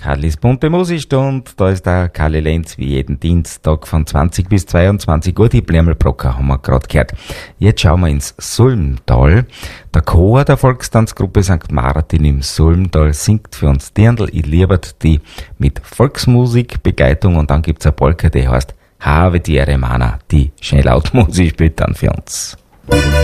Kallis bunte Musikstunde, da ist der Kalli Lenz wie jeden Dienstag von 20 bis 22 Uhr. Die Blärmelbrocker haben wir gerade gehört. Jetzt schauen wir ins Sulmtal. Der Chor der Volkstanzgruppe St. Martin im Sulmtal singt für uns Dirndl, ich liebet die mit Volksmusikbegleitung, und dann gibt's eine Polka, die heißt Have die Mana, die Schnelllautmusik spielt dann für uns.